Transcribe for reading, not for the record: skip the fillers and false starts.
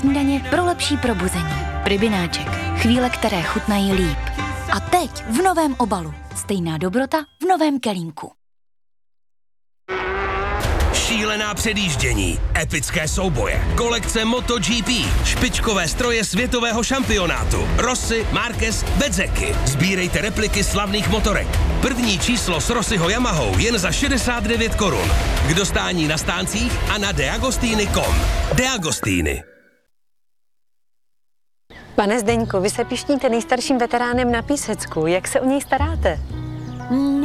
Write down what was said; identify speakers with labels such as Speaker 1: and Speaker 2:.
Speaker 1: Snídaně pro lepší probuzení. Pribináček. Chvíle, které chutnají líp. A teď v novém obalu. Stejná dobrota v novém kelímku.
Speaker 2: Šílená předjíždění, epické souboje, kolekce MotoGP, špičkové stroje světového šampionátu, Rossi, Marquez, Bezzecchi. Sbírejte repliky slavných motorek. První číslo s Rossiho Yamahou jen za 69 korun. K dostání na stáncích a na deagostini.com. Deagostini.
Speaker 3: Pane Zdeňku, vy se pišníte nejstarším veteránem na Písecku. Jak se o něj staráte?